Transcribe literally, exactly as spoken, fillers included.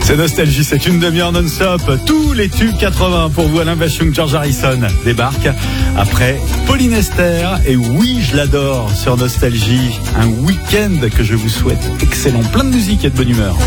C'est Nostalgie, c'est une demi-heure non-stop. Tous les tubes quatre-vingts pour vous. Alain Bachung, George Harrison débarque après Pauline Esther. Et oui, je l'adore sur Nostalgie. Un week-end que je vous souhaite excellent. Plein de musique et de bonne humeur.